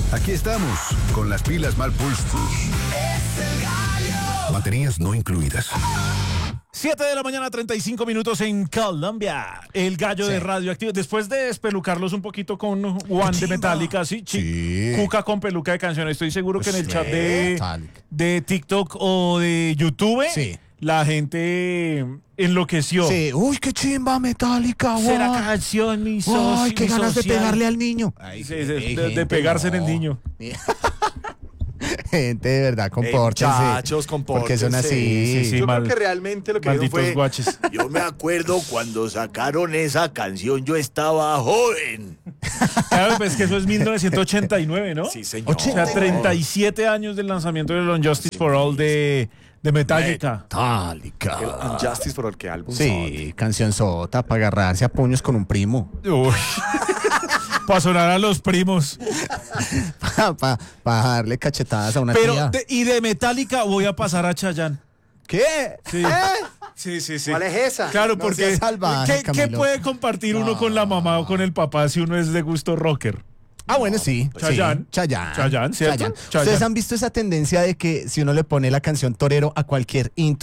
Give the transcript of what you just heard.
Aquí estamos, con las pilas mal puestas. Baterías no incluidas. 7 de la mañana, 35 minutos en Colombia. El gallo de Radioactivo. Después de despelucarlos un poquito con Juan de Metallica, sí. Cuca con peluca de canción. Estoy seguro que en el chat de TikTok o de YouTube, la gente enloqueció. Sí, uy, qué chimba Metallica, guau. Será canción, mi socio. Ay, qué ganas de pegarle al niño. De pegarse en el niño. Gente, de verdad, compórtense. Muchachos, compórtense. Porque son así. Yo creo que realmente lo que dijeron fue... guaches. Yo me acuerdo cuando sacaron esa canción, yo estaba joven. Claro, pues que eso es 1989, ¿no? Sí, señor. O sea, 37 años del lanzamiento de Unjustice for All de Metallica. Unjustice for All, ¿qué álbum? Sí, canción sota para agarrarse a puños con un primo. Uy. Para sonar a los primos. Para darle cachetadas a una Pero tía. y de Metallica voy a pasar a Chayanne. ¿Qué? Sí. ¿Cuál es esa? Claro, No porque seas salvaje, ¿qué Camilo. puede compartir uno con la mamá o con el papá si uno es de gusto rocker? Ah, bueno, sí. Chayanne. Chayanne. Chayanne, ¿cierto? Chayanne. ¿Ustedes han visto esa tendencia de que si uno le pone la canción Torero a cualquier intro